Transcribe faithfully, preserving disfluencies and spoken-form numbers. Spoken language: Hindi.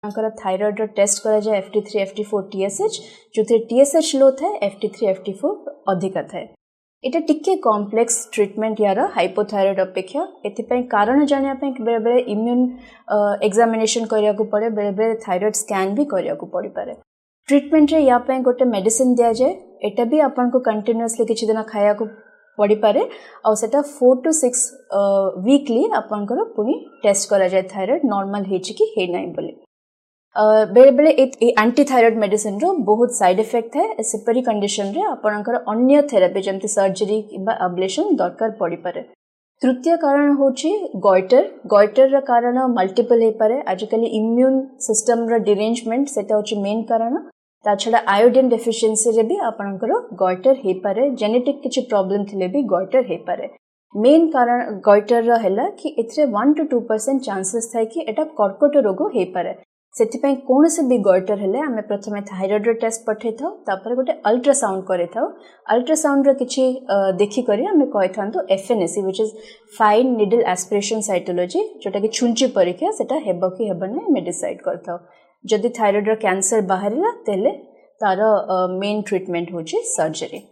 थायराइड रो टेस्ट करा जाए F T three F T four T S H जो टी एस एच लो थाए F T three F T four अधिक थाए एटा टिके कॉम्प्लेक्स ट्रीटमेंट यार हाइपोथायरॉइड अपेक्षा एथिपई कारण जानिया पे बेले बेले इम्यून एग्जामिनेशन करिया को पड़े बेले बेले थायराइड स्कैन भी करिया को पड़ी पारे ट्रीटमेंट रे या पे गोटे मेडिसिन दिया जाए एटा भी अपन को कंटीन्यूअसली किछि दिन खाया को पड़ी पारे और सेटा फोर टू सिक्स वीकली अपन को पुनी टेस्ट करा जाए थायराइड नॉर्मल हेछि कि हे नै बोले बेले बेले एंटी थायराइड मेडिसिन रो बहुत साइड इफेक्ट है सेपरी कंडीशन रे आपनकर अन्य थेरेपी जमती सर्जरी किबा अब्लेशन दरकार पड़ी पारे तृतीय कारण होची गॉइटर गॉइटर रा कारण मल्टीपल हे पारे आजकल इम्यून सिस्टम रा डिरेंजमेंट सेटा होची मेन कारण ता छडा आयोडीन डेफिशिएंसी रे भी आपनकर गॉइटर हे पारे जेनेटिक किछि प्रॉब्लम थिले भी गॉइटर हे पारे मेन कारण गॉइटर रा हैला कि एथरे one two two percent chances थाय कि एटा कर्कट रोग हे पारे सेथिपई कोन से भी गॉइटर हेले आमे प्रथमे थायराइड रो टेस्ट पठे थाउ तापर गोटे अल्ट्रासाउंड करे थाउ अल्ट्रासाउंड रो किछि देखि करी आमे कहि थांतो F N A C which is fine needle aspiration cytology जोटा कि छुंची परीक्षा सेटा हेबो कि हेबो नै मे डिसाइड करथाउ जदि थायराइड रो कैंसर बाहरिला तेले तार मेन ट्रीटमेंट होची सर्जरी।